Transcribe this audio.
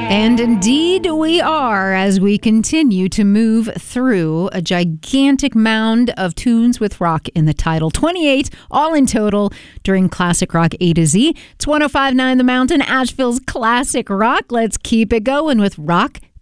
And indeed we are, as we continue to move through a gigantic mound of tunes with rock in the title. 28 all in total during Classic Rock A to Z. It's 105.9 The Mountain, Asheville's classic rock. Let's keep it going with Rock